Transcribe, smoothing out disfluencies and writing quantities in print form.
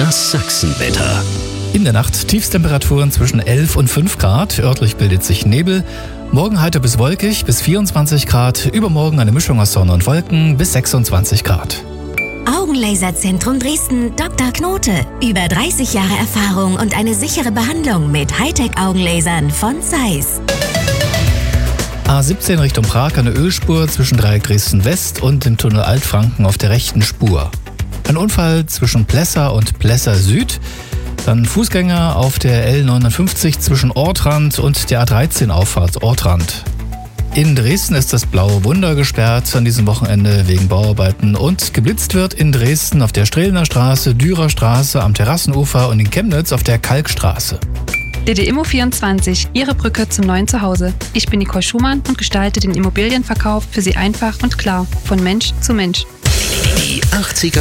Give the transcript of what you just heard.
Das Sachsenwetter. In der Nacht Tiefstemperaturen zwischen 11 und 5 Grad. Örtlich bildet sich Nebel. Morgen heiter bis wolkig bis 24 Grad. Übermorgen eine Mischung aus Sonne und Wolken bis 26 Grad. Augenlaserzentrum Dresden Dr. Knote. Über 30 Jahre Erfahrung und eine sichere Behandlung mit Hightech-Augenlasern von Zeiss. A17 Richtung Prag eine Ölspur zwischen Dreieck Dresden West und dem Tunnel Altfranken auf der rechten Spur. Ein Unfall zwischen Plessa und Plessa Süd. Dann Fußgänger auf der L59 zwischen Ortrand und der A13 Auffahrt Ortrand. In Dresden ist das Blaue Wunder gesperrt an diesem Wochenende wegen Bauarbeiten und geblitzt wird in Dresden auf der Strehlener Straße, Dürer Straße, am Terrassenufer und in Chemnitz auf der Kalkstraße. DD Immo24, Ihre Brücke zum neuen Zuhause. Ich bin Nicole Schumann und gestalte den Immobilienverkauf für Sie einfach und klar, von Mensch zu Mensch. Die 80er